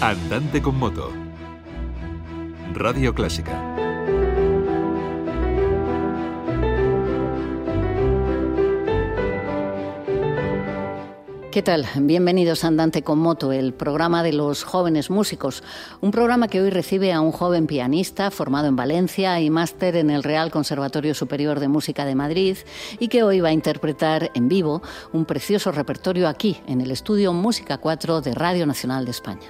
Andante con moto. Radio Clásica. ¿Qué tal? Bienvenidos a Andante con moto, el programa de los jóvenes músicos. Un programa que hoy recibe a un joven pianista formado en Valencia y máster en el Real Conservatorio Superior de Música de Madrid y que hoy va a interpretar en vivo un precioso repertorio aquí, en el estudio Música 4 de Radio Nacional de España.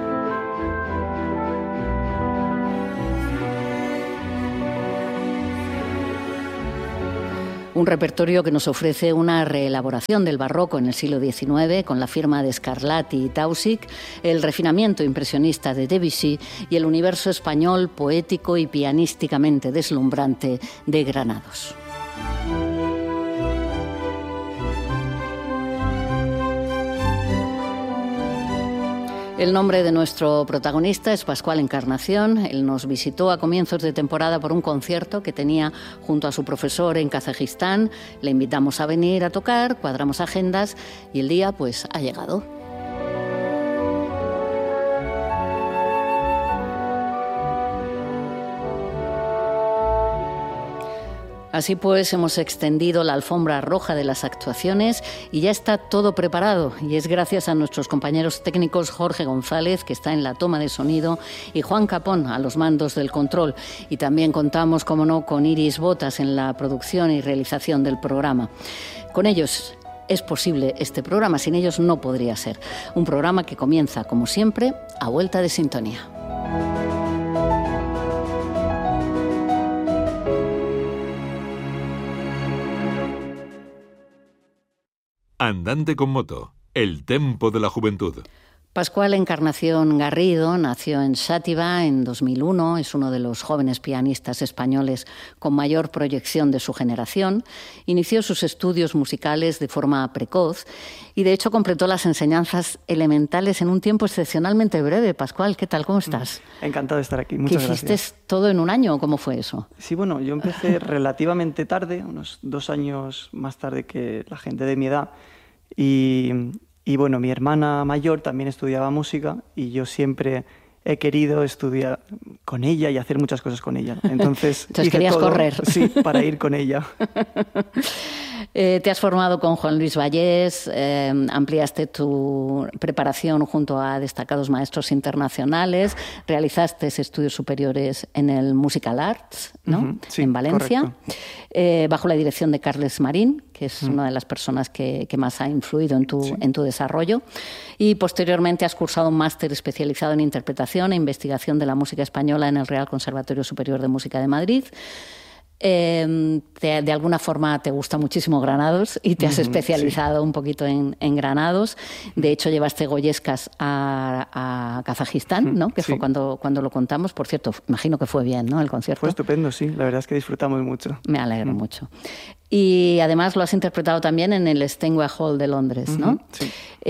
Un repertorio que nos ofrece una reelaboración del barroco en el siglo XIX con la firma de Scarlatti y Tausig, el refinamiento impresionista de Debussy y el universo español poético y pianísticamente deslumbrante de Granados. El nombre de nuestro protagonista es Pascual Encarnación. Él nos visitó a comienzos de temporada por un concierto que tenía junto a su profesor en Kazajistán. Le invitamos a venir a tocar, cuadramos agendas y el día pues ha llegado. Así pues, hemos extendido la alfombra roja de las actuaciones y ya está todo preparado. Y es gracias a nuestros compañeros técnicos Jorge González, que está en la toma de sonido, y Juan Capón a los mandos del control. Y también contamos, como no, con Iris Botas en la producción y realización del programa. Con ellos es posible este programa, sin ellos no podría ser. Un programa que comienza, como siempre, a vuelta de sintonía. Andante con moto, el tempo de la juventud. Pascual Encarnación Garrido nació en Xàtiva en 2001, es uno de los jóvenes pianistas españoles con mayor proyección de su generación. Inició sus estudios musicales de forma precoz y de hecho completó las enseñanzas elementales en un tiempo excepcionalmente breve. Pascual, ¿qué tal? ¿Cómo estás? Encantado de estar aquí, muchas gracias. ¿Hiciste todo en un año o cómo fue eso? Sí, bueno, yo empecé relativamente tarde, unos 2 años más tarde que la gente de mi edad. Y bueno, mi hermana mayor también estudiaba música y yo siempre he querido estudiar con ella y hacer muchas cosas con ella. Entonces querías todo, correr. Sí, para ir con ella. Te has formado con Juan Luis Vallés, ampliaste tu preparación junto a destacados maestros internacionales, realizaste estudios superiores en el Musical Arts, ¿no? Sí, en Valencia, bajo la dirección de Carles Marín, que es una de las personas que más ha influido en tu desarrollo. Y posteriormente has cursado un máster especializado en interpretación e investigación de la música española en el Real Conservatorio Superior de Música de Madrid. De alguna forma te gusta muchísimo Granados y te has especializado un poquito en Granados. De hecho, llevaste Goyescas a Kazajistán, ¿no? Que fue cuando lo contamos. Por cierto, imagino que fue bien, ¿no? El concierto. Fue estupendo, sí. La verdad es que disfrutamos mucho. Me alegro mucho. Y además lo has interpretado también en el Steinway Hall de Londres, ¿no? Sí.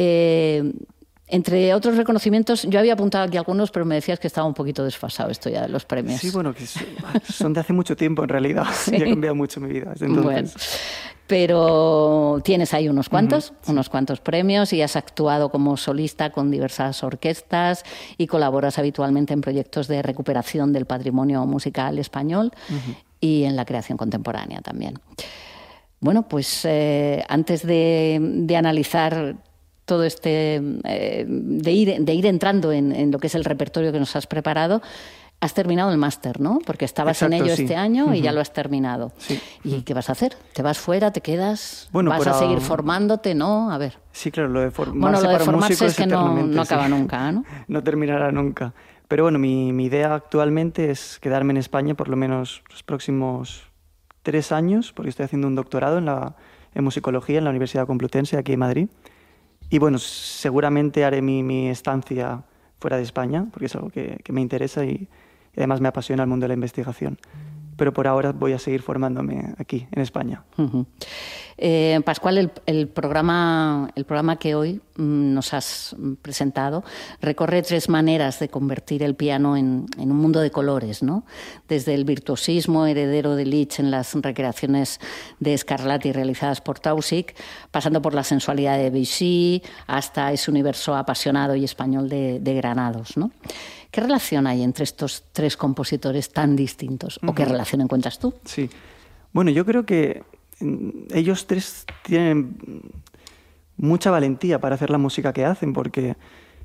Entre otros reconocimientos, yo había apuntado aquí algunos, pero me decías que estaba un poquito desfasado esto ya de los premios. Sí, bueno, que son de hace mucho tiempo en realidad. Sí. Ya ha cambiado mucho mi vida desde entonces. Bueno, pero tienes ahí unos cuantos premios y has actuado como solista con diversas orquestas y colaboras habitualmente en proyectos de recuperación del patrimonio musical español y en la creación contemporánea también. Bueno, pues antes de analizar todo de ir entrando en lo que es el repertorio que nos has preparado, has terminado el máster, ¿no? Porque estabas en ello este año y ya lo has terminado. Sí. ¿Y qué vas a hacer? ¿Te vas fuera? ¿Te quedas? Bueno, ¿vas a seguir formándote? ¿No? A ver. Sí, claro, lo de formarse es que no acaba nunca, ¿no? No terminará nunca. Pero bueno, mi idea actualmente es quedarme en España por lo menos los próximos 3 años, porque estoy haciendo un doctorado en musicología en la Universidad Complutense, aquí en Madrid. Y bueno, seguramente haré mi estancia fuera de España, porque es algo que me interesa y además me apasiona el mundo de la investigación. Pero por ahora voy a seguir formándome aquí, en España. Pascual, el programa que hoy nos has presentado recorre 3 maneras de convertir el piano en un mundo de colores, ¿no? Desde el virtuosismo heredero de Liszt en las recreaciones de Scarlatti realizadas por Tausig, pasando por la sensualidad de Debussy hasta ese universo apasionado y español de Granados, ¿no? ¿Qué relación hay entre estos 3 compositores tan distintos? ¿O qué relación encuentras tú? Sí. Bueno, yo creo que ellos 3 tienen mucha valentía para hacer la música que hacen, porque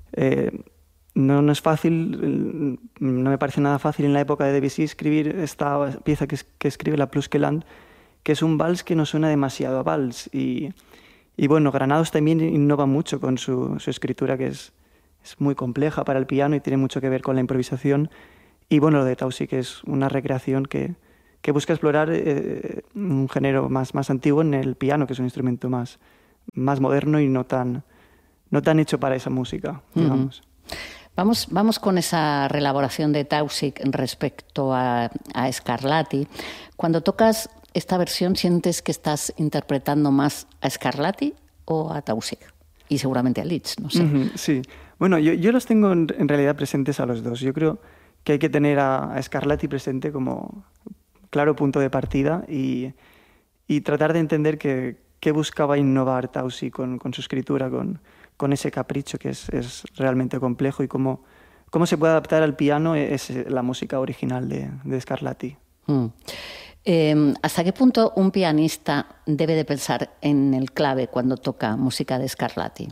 no es fácil, no me parece nada fácil en la época de Debussy escribir esta pieza que escribe la Plusqueland, que es un vals que no suena demasiado a vals. Y bueno, Granados también innova mucho con su escritura, que es muy compleja para el piano y tiene mucho que ver con la improvisación. Y bueno, lo de Tausig es una recreación que busca explorar un género más antiguo en el piano, que es un instrumento más moderno y no tan hecho para esa música, digamos. Vamos con esa reelaboración de Tausig respecto a Scarlatti. Cuando tocas esta versión, ¿sientes que estás interpretando más a Scarlatti o a Tausig? Y seguramente a Liszt, no sé. Sí. Bueno, yo los tengo en realidad presentes a los dos. Yo creo que hay que tener a Scarlatti presente como claro punto de partida y tratar de entender qué buscaba innovar Tausig con su escritura, con ese capricho que es realmente complejo, y cómo se puede adaptar al piano es la música original de Scarlatti. ¿Hasta qué punto un pianista debe de pensar en el clave cuando toca música de Scarlatti?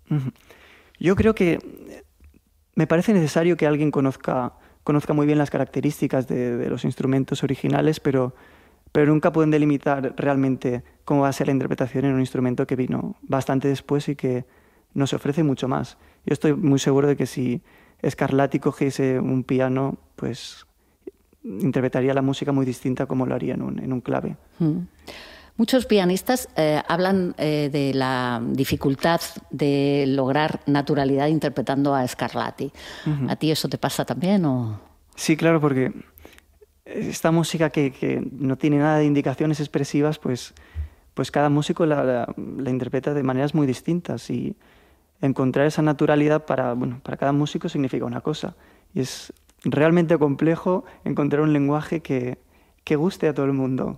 Yo creo que me parece necesario que alguien conozca muy bien las características de los instrumentos originales, pero nunca pueden delimitar realmente cómo va a ser la interpretación en un instrumento que vino bastante después y que nos ofrece mucho más. Yo estoy muy seguro de que si Scarlatti cogiese un piano, pues interpretaría la música muy distinta como lo haría en un clave. Muchos pianistas hablan de la dificultad de lograr naturalidad interpretando a Scarlatti. ¿A ti eso te pasa también? ¿O? Sí, claro, porque esta música que no tiene nada de indicaciones expresivas, pues cada músico la interpreta de maneras muy distintas, y encontrar esa naturalidad para cada músico significa una cosa. Y es realmente complejo encontrar un lenguaje que guste a todo el mundo.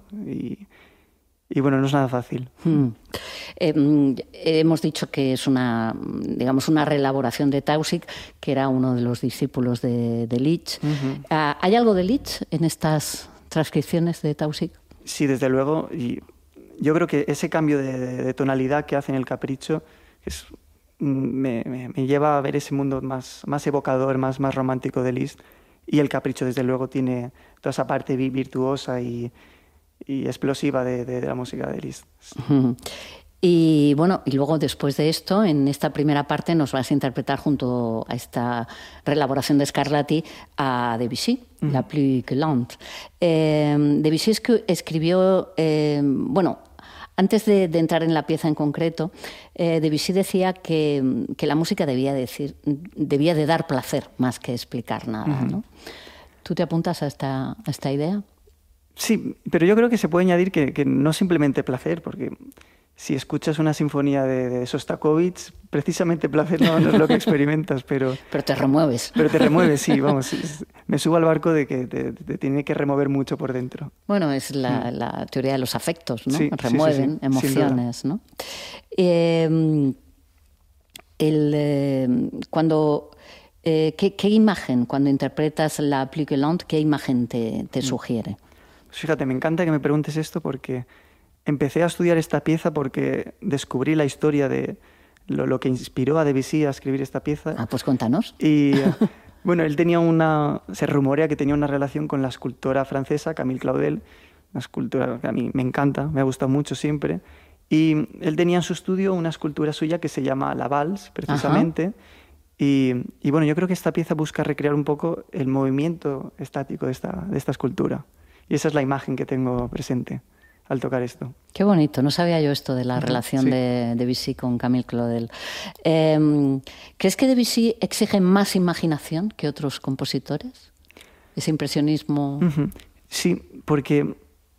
Y bueno, no es nada fácil. Hemos dicho que es una reelaboración de Tausig, que era uno de los discípulos de Liszt. ¿Hay algo de Liszt en estas transcripciones de Tausig? Sí, desde luego. Y yo creo que ese cambio de tonalidad que hace en el capricho me lleva a ver ese mundo más evocador, más romántico de Liszt. Y el capricho, desde luego, tiene toda esa parte virtuosa y explosiva de la música de Liszt. Y bueno, y luego después de esto, en esta primera parte nos vas a interpretar junto a esta reelaboración de Scarlatti a Debussy, La Plus Galante. Debussy escribió, antes de entrar en la pieza en concreto, Debussy decía que la música debía de dar placer más que explicar nada, ¿no? ¿Tú te apuntas a esta idea? Sí, pero yo creo que se puede añadir que no simplemente placer, porque si escuchas una sinfonía de Sostakovich, precisamente placer no es lo que experimentas, pero... Pero te remueves. Pero te remueves, sí, vamos. Me subo al barco de que te tiene que remover mucho por dentro. Bueno, es la teoría de los afectos, ¿no? Sí, remueven sí, emociones, ¿no? ¿Qué imagen, cuando interpretas la Plus Galante, qué imagen te sugiere? Pues fíjate, me encanta que me preguntes esto, porque empecé a estudiar esta pieza porque descubrí la historia de lo que inspiró a Debussy a escribir esta pieza. Ah, pues cuéntanos. Y bueno, él se rumorea que tenía una relación con la escultora francesa Camille Claudel, una escultora que a mí me encanta, me ha gustado mucho siempre. Y él tenía en su estudio una escultura suya que se llama La Valse, precisamente. Y bueno, yo creo que esta pieza busca recrear un poco el movimiento estático de esta escultura. Y esa es la imagen que tengo presente al tocar esto. Qué bonito, no sabía yo esto de la relación de Debussy con Camille Claudel. ¿Crees que Debussy exige más imaginación que otros compositores? Ese impresionismo... Sí, porque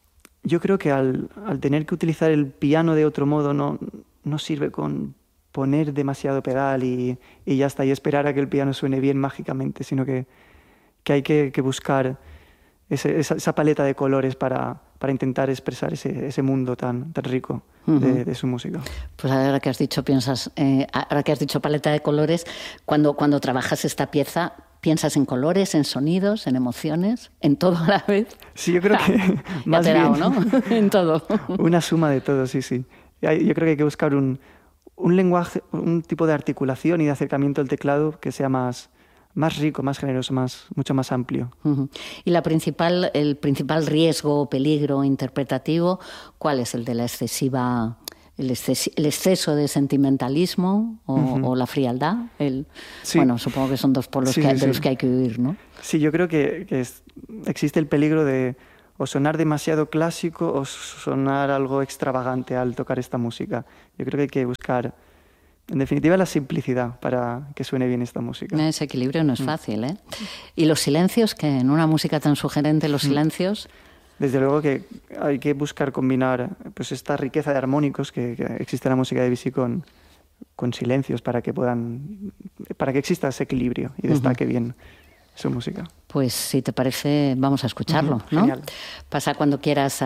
Yo creo que al tener que utilizar el piano de otro modo no sirve con poner demasiado pedal y ya está, y esperar a que el piano suene bien mágicamente, sino que hay que buscar esa paleta de colores para intentar expresar ese mundo tan rico de su música. Pues ahora que has dicho, ahora que has dicho paleta de colores, cuando trabajas esta pieza, ¿piensas en colores, en sonidos, en emociones, en todo a la vez? Sí, yo creo que más ya te bien... ¿no? En todo. Una suma de todo, sí. Yo creo que hay que buscar un lenguaje, un tipo de articulación y de acercamiento al teclado que sea más rico, más generoso, mucho más amplio. ¿Y el principal riesgo o peligro interpretativo, cuál es? ¿El de la el exceso de sentimentalismo o la frialdad? Sí. Bueno, supongo que son dos polos de los que hay que huir, ¿no? Sí, yo creo que existe el peligro de o sonar demasiado clásico o sonar algo extravagante al tocar esta música. Yo creo que hay que buscar, en definitiva, la simplicidad para que suene bien esta música. Ese equilibrio no es fácil, ¿eh? ¿Y los silencios? Que en una música tan sugerente, los silencios... Desde luego que hay que buscar combinar pues esta riqueza de armónicos que existe en la música de Debussy con silencios para que exista ese equilibrio y destaque bien su música. Pues si te parece, vamos a escucharlo, ¿no? Genial. Pasa cuando quieras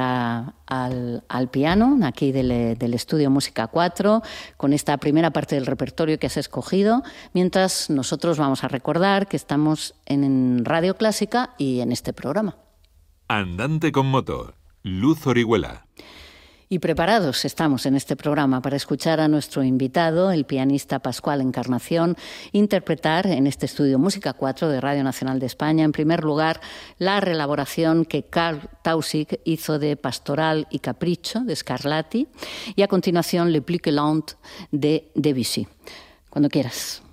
al piano, aquí del estudio Música 4, con esta primera parte del repertorio que has escogido, mientras nosotros vamos a recordar que estamos en Radio Clásica y en este programa. Andante con moto, Luz Orihuela. Y preparados estamos en este programa para escuchar a nuestro invitado, el pianista Pascual Encarnación, interpretar en este estudio Música 4 de Radio Nacional de España, en primer lugar, la reelaboración que Karl Tausig hizo de Pastoral y Capricho de Scarlatti y a continuación Le Plus que Lent de Debussy. Cuando quieras.